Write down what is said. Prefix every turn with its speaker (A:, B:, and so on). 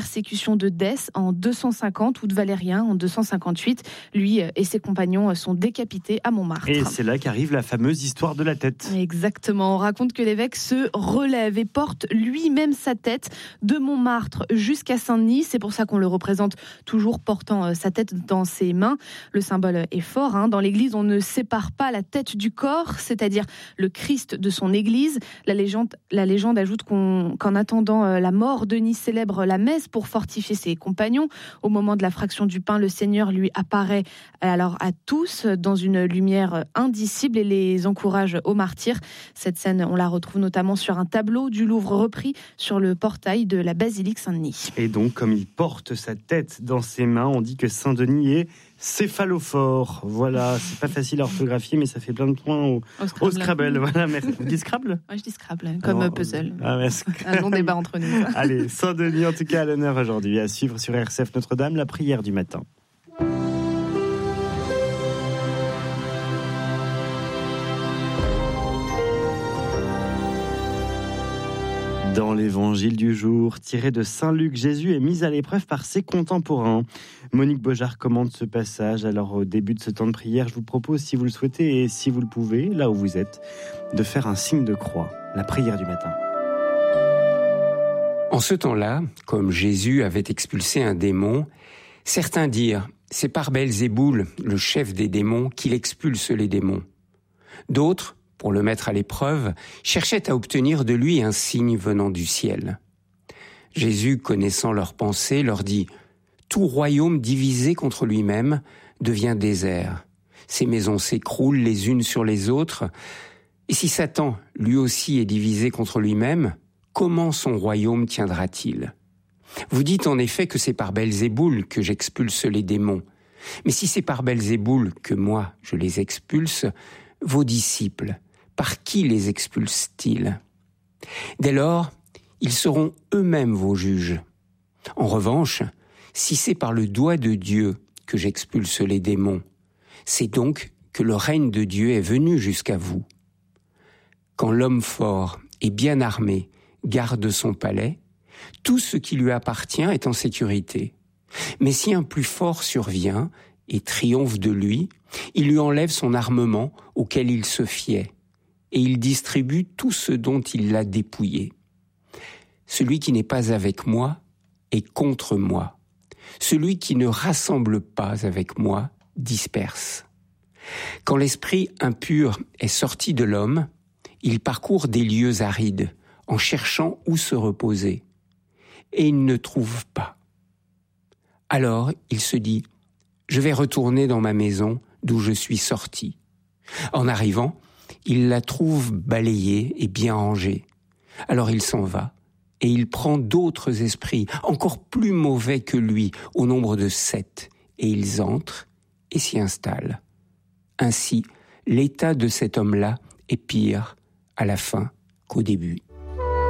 A: Persécution de Dès en 250 ou de Valérien en 258. Lui et ses compagnons sont décapités à Montmartre.
B: Et c'est là qu'arrive la fameuse histoire de la tête.
A: Exactement, on raconte que l'évêque se relève et porte lui-même sa tête de Montmartre jusqu'à Saint-Denis. C'est pour ça qu'on le représente toujours portant sa tête dans ses mains. Le symbole est fort. Dans l'église, on ne sépare pas la tête du corps, c'est-à-dire le Christ de son église. La légende ajoute qu'en attendant la mort, Denis célèbre la messe pour fortifier ses compagnons. Au moment de la fraction du pain, le Seigneur lui apparaît alors à tous dans une lumière indicible et les encourage au martyr. Cette scène, on la retrouve notamment sur un tableau du Louvre repris sur le portail de la basilique Saint-Denis.
B: Et donc, comme il porte sa tête dans ses mains, on dit que Saint-Denis est céphalophore. Voilà, c'est pas facile à orthographier, mais ça fait plein de points au Scrabble. Voilà, merci. Vous dites Scrabble ?
A: Moi, je dis Scrabble, comme puzzle.
B: Un
A: long débat entre nous.
B: Allez, Saint-Denis, en tout cas, à l'honneur aujourd'hui. À suivre sur RCF Notre-Dame, la prière du matin. Dans l'évangile du jour, tiré de Saint Luc, Jésus est mis à l'épreuve par ses contemporains. Monique Beaujard commente ce passage. Alors, au début de ce temps de prière, je vous propose, si vous le souhaitez et si vous le pouvez, là où vous êtes, de faire un signe de croix, la prière du matin.
C: En ce temps-là, comme Jésus avait expulsé un démon, certains dirent « C'est par Belzéboul, le chef des démons, qu'il expulse les démons ». D'autres, pour le mettre à l'épreuve, cherchaient à obtenir de lui un signe venant du ciel. Jésus, connaissant leurs pensées, leur dit « Tout royaume divisé contre lui-même devient désert. Ses maisons s'écroulent les unes sur les autres. Et si Satan, lui aussi, est divisé contre lui-même, comment son royaume tiendra-t-il ? Vous dites en effet que c'est par Belzéboul que j'expulse les démons. Mais si c'est par Belzéboul que moi, je les expulse, vos disciples, par qui les expulsent-ils ? Dès lors, ils seront eux-mêmes vos juges. En revanche, si c'est par le doigt de Dieu que j'expulse les démons, c'est donc que le règne de Dieu est venu jusqu'à vous. Quand l'homme fort et bien armé garde son palais, tout ce qui lui appartient est en sécurité. Mais si un plus fort survient et triomphe de lui, il lui enlève son armement auquel il se fiait, et il distribue tout ce dont il l'a dépouillé. Celui qui n'est pas avec moi est contre moi. Celui qui ne rassemble pas avec moi disperse. Quand l'esprit impur est sorti de l'homme, il parcourt des lieux arides, en cherchant où se reposer, et il ne trouve pas. Alors il se dit « Je vais retourner dans ma maison d'où je suis sorti ». En arrivant, il la trouve balayée et bien rangée. Alors il s'en va, et il prend d'autres esprits, encore plus mauvais que lui, au nombre de 7, et ils entrent et s'y installent. Ainsi, l'état de cet homme-là est pire à la fin qu'au début.